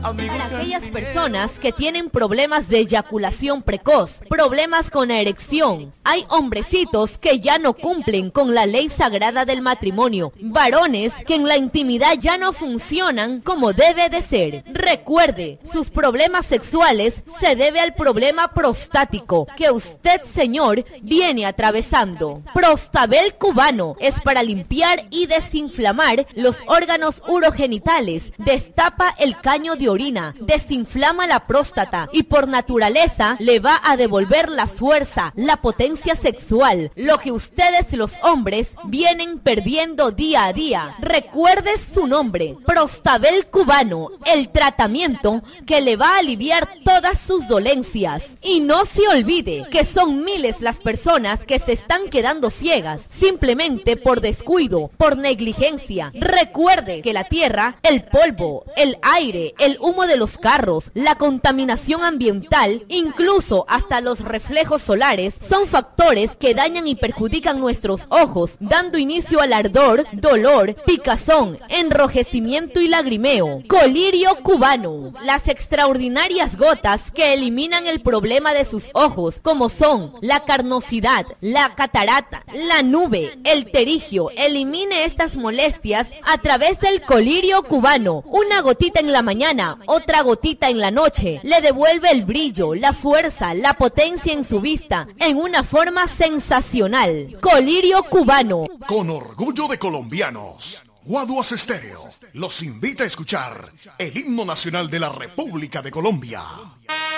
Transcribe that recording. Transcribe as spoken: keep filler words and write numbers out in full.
Para aquellas personas que tienen problemas de eyaculación precoz, problemas con la erección, hay hombrecitos que ya no cumplen con la ley sagrada del matrimonio, varones que en la intimidad ya no funcionan como debe de ser. Recuerde, sus problemas sexuales se debe al problema prostático que usted, señor, viene atravesando. Prostabel cubano es para limpiar y desinflamar los órganos urogenitales, destapa el caño de orina, desinflama la próstata y por naturaleza le va a devolver la fuerza, la potencia sexual, lo que ustedes los hombres vienen perdiendo día a día. Recuerde su nombre, Prostabel cubano, el tratamiento que le va a aliviar todas sus dolencias. Y no se olvide que son miles las personas que se están quedando ciegas, simplemente por descuido, por negligencia. Recuerde que la tierra, el polvo, el aire, el humo de los carros, la contaminación ambiental, incluso hasta los reflejos solares, son factores que dañan y perjudican nuestros ojos, dando inicio al ardor, dolor, picazón, enrojecimiento y lagrimeo. Colirio cubano, las extraordinarias gotas que eliminan el problema de sus ojos, como son la carnosidad, la catarata, la nube, el terigio. Elimine estas molestias a través del colirio cubano. Una gotita en la mañana, otra gotita en la noche, le devuelve el brillo, la fuerza, la potencia en su vista, en una forma sensacional. Colirio cubano. Con orgullo de colombianos, Guaduas Estéreo los invita a escuchar el himno nacional de la República de Colombia.